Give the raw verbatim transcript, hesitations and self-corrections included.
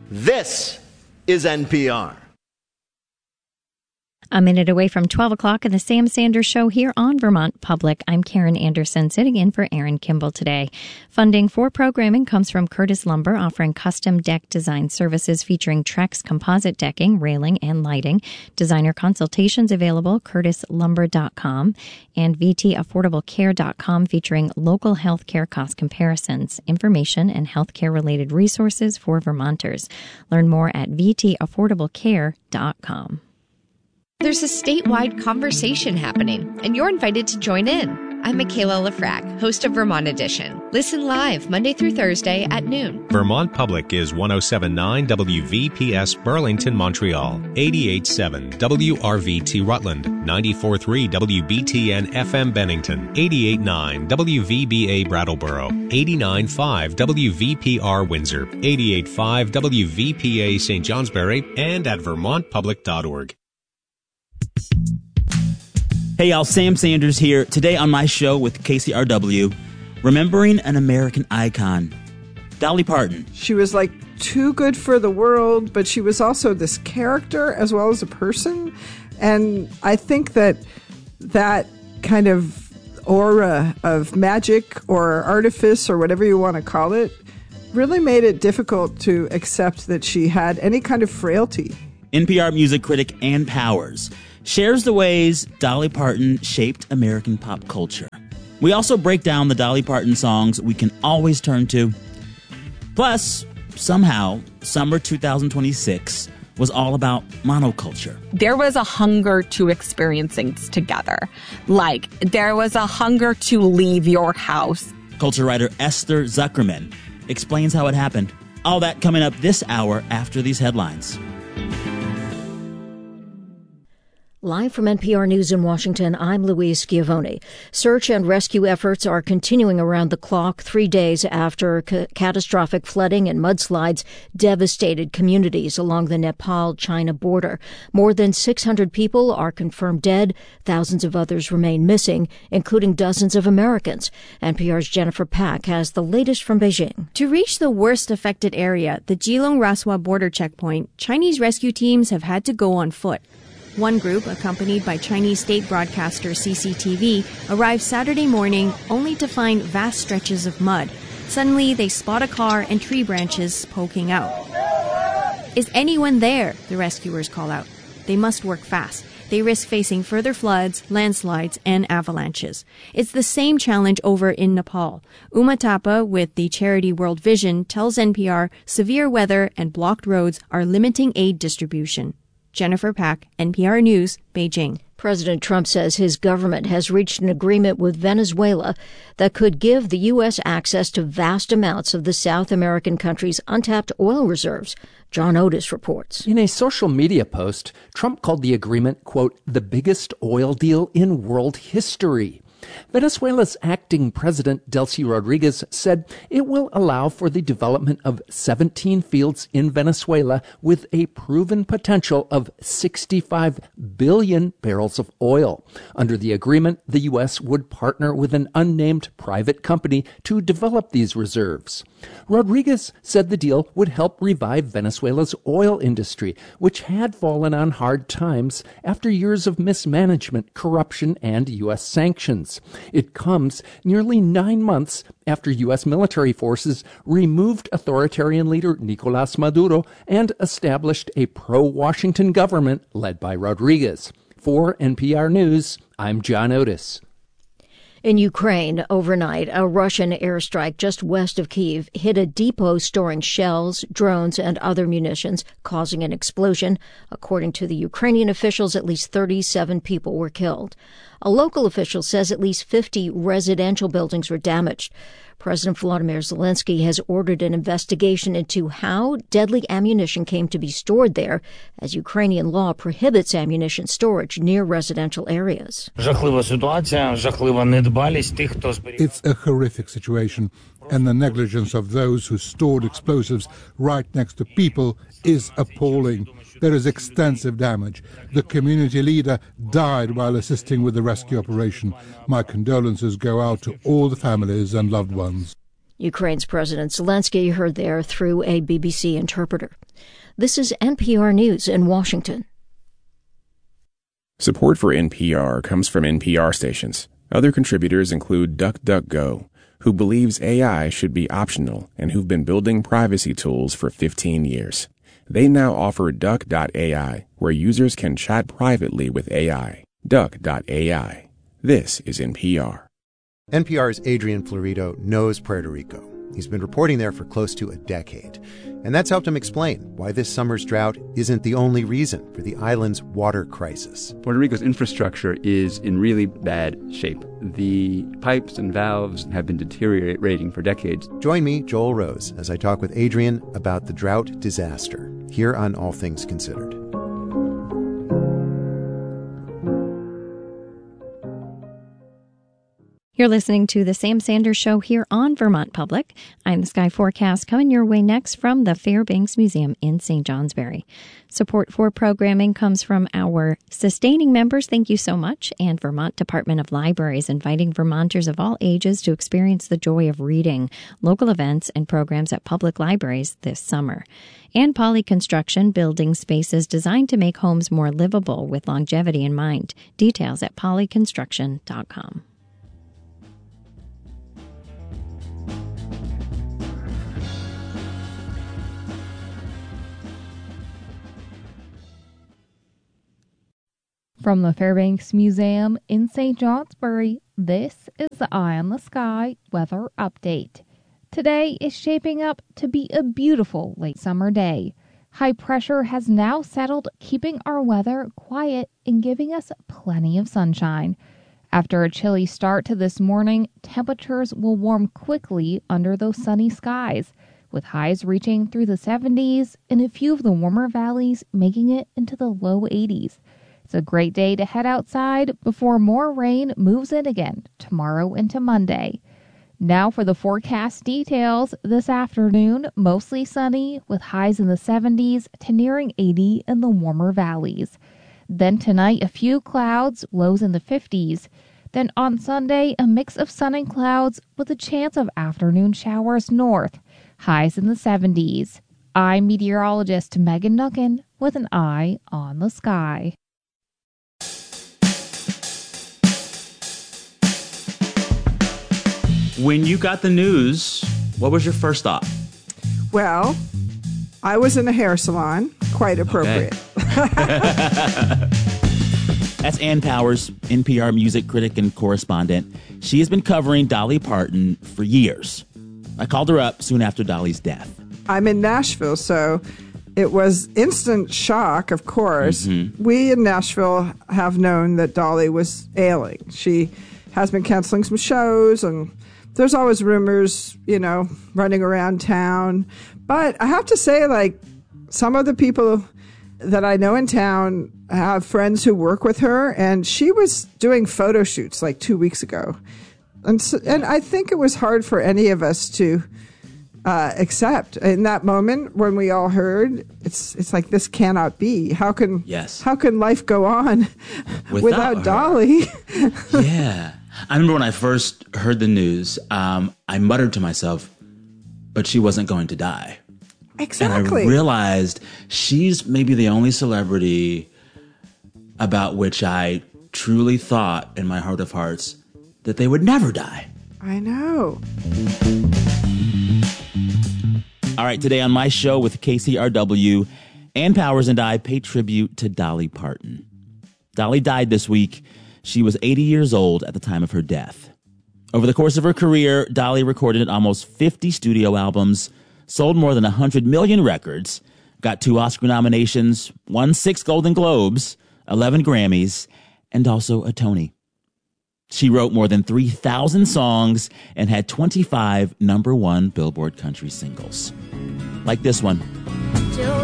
This is N P R. A minute away from twelve o'clock in the Sam Sanders Show here on Vermont Public. I'm Karen Anderson, sitting in for Aaron Kimball today. Funding for programming comes from Curtis Lumber, offering custom deck design services featuring Trex composite decking, railing, and lighting. Designer consultations available, curtis lumber dot com, and v t affordable care dot com, featuring local health care cost comparisons, information, and health care-related resources for Vermonters. Learn more at v t affordable care dot com. There's a statewide conversation happening, and you're invited to join in. I'm Michaela Lafrac, host of Vermont Edition. Listen live Monday through Thursday at noon. Vermont Public is one oh seven point nine W V P S Burlington, Montreal, eighty-eight point seven W R V T Rutland, ninety-four point three W B T N F M Bennington, eighty-eight point nine W V B A Brattleboro, eighty-nine point five W V P R Windsor, eighty-eight point five W V P A Saint Johnsbury, and at vermont public dot org. Hey y'all, Sam Sanders here. Today on my show with K C R W, remembering an American icon, Dolly Parton. She was like too good for the world, but she was also this character as well as a person. And I think that that kind of aura of magic or artifice or whatever you want to call it really made it difficult to accept that she had any kind of frailty. N P R music critic Ann Powers shares the ways Dolly Parton shaped American pop culture. We also break down the Dolly Parton songs we can always turn to. Plus, somehow, summer two thousand twenty-six was all about monoculture. There was a hunger to experience things together. Like, there was a hunger to leave your house. Culture writer Esther Zuckerman explains how it happened. All that coming up this hour after these headlines. Live from N P R News in Washington, I'm Louise Schiavone. Search and rescue efforts are continuing around the clock three days after ca- catastrophic flooding and mudslides devastated communities along the Nepal-China border. More than six hundred people are confirmed dead. Thousands of others remain missing, including dozens of Americans. N P R's Jennifer Pack has the latest from Beijing. To reach the worst affected area, the Jilong-Raswa border checkpoint, Chinese rescue teams have had to go on foot. One group, accompanied by Chinese state broadcaster C C T V, arrived Saturday morning only to find vast stretches of mud. Suddenly, they spot a car and tree branches poking out. Is anyone there? The rescuers call out. They must work fast. They risk facing further floods, landslides, and avalanches. It's the same challenge over in Nepal. Uma Thapa with the charity World Vision tells N P R severe weather and blocked roads are limiting aid distribution. Jennifer Pack, N P R News, Beijing. President Trump says his government has reached an agreement with Venezuela that could give the U S access to vast amounts of the South American country's untapped oil reserves. John Otis reports. In a social media post, Trump called the agreement, quote, the biggest oil deal in world history. Venezuela's acting president, Delcy Rodriguez, said it will allow for the development of seventeen fields in Venezuela with a proven potential of sixty-five billion barrels of oil. Under the agreement, the U S would partner with an unnamed private company to develop these reserves. Rodriguez said the deal would help revive Venezuela's oil industry, which had fallen on hard times after years of mismanagement, corruption, and U S sanctions. It comes nearly nine months after U S military forces removed authoritarian leader Nicolás Maduro and established a pro-Washington government led by Rodriguez. For N P R News, I'm John Otis. In Ukraine, overnight, a Russian airstrike just west of Kyiv hit a depot storing shells, drones, and other munitions, causing an explosion. According to the Ukrainian officials, at least thirty-seven people were killed. A local official says at least fifty residential buildings were damaged. President Volodymyr Zelensky has ordered an investigation into how deadly ammunition came to be stored there, as Ukrainian law prohibits ammunition storage near residential areas. It's a horrific situation, and the negligence of those who stored explosives right next to people is appalling. There is extensive damage. The community leader died while assisting with the rescue operation. My condolences go out to all the families and loved ones. Ukraine's President Zelensky heard there through a B B C interpreter. This is N P R News in Washington. Support for N P R comes from N P R stations. Other contributors include DuckDuckGo, who believes A I should be optional and who've been building privacy tools for fifteen years. They now offer Duck dot A I, where users can chat privately with A I. Duck dot A I. This is N P R. N P R's Adrian Florido knows Puerto Rico. He's been reporting there for close to a decade. And that's helped him explain why this summer's drought isn't the only reason for the island's water crisis. Puerto Rico's infrastructure is in really bad shape. The pipes and valves have been deteriorating for decades. Join me, Joel Rose, as I talk with Adrian about the drought disaster here on All Things Considered. You're listening to The Sam Sanders Show here on Vermont Public. I'm the Sky Forecast coming your way next from the Fairbanks Museum in Saint Johnsbury. Support for programming comes from our sustaining members. Thank you so much. And Vermont Department of Libraries inviting Vermonters of all ages to experience the joy of reading, local events and programs at public libraries this summer. And Poly Construction, building spaces designed to make homes more livable with longevity in mind. Details at poly construction dot com. From the Fairbanks Museum in Saint Johnsbury, this is the Eye on the Sky weather update. Today is shaping up to be a beautiful late summer day. High pressure has now settled, keeping our weather quiet and giving us plenty of sunshine. After a chilly start to this morning, temperatures will warm quickly under those sunny skies, with highs reaching through the seventies and a few of the warmer valleys making it into the low eighties. It's a great day to head outside before more rain moves in again tomorrow into Monday. Now for the forecast details. This afternoon, mostly sunny with highs in the seventies to nearing eighty in the warmer valleys. Then tonight, a few clouds, lows in the fifties. Then on Sunday, a mix of sun and clouds with a chance of afternoon showers north, highs in the seventies. I'm meteorologist Megan Nucken with an eye on the sky. When you got the news, what was your first thought? Well, I was in a hair salon. Quite appropriate. Okay. That's Ann Powers, N P R music critic and correspondent. She has been covering Dolly Parton for years. I called her up soon after Dolly's death. I'm in Nashville, so it was instant shock, of course. Mm-hmm. We in Nashville have known that Dolly was ailing. She has been canceling some shows, and there's always rumors, you know, running around town. But I have to say, like, some of the people that I know in town have friends who work with her, and she was doing photo shoots like two weeks ago. And so, and I think it was hard for any of us to uh, accept in that moment when we all heard, it's it's like, this cannot be. How can yes. How can life go on without, without Dolly? Yeah. I remember when I first heard the news, um, I muttered to myself, but she wasn't going to die. Exactly. And I realized she's maybe the only celebrity about which I truly thought in my heart of hearts that they would never die. I know. All right, today on my show with K C R W, Ann Powers and I pay tribute to Dolly Parton. Dolly died this week. She was eighty years old at the time of her death. Over the course of her career, Dolly recorded almost fifty studio albums, sold more than one hundred million records, got two Oscar nominations, won six Golden Globes, eleven Grammys, and also a Tony. She wrote more than three thousand songs and had twenty-five number one Billboard country singles. Like this one.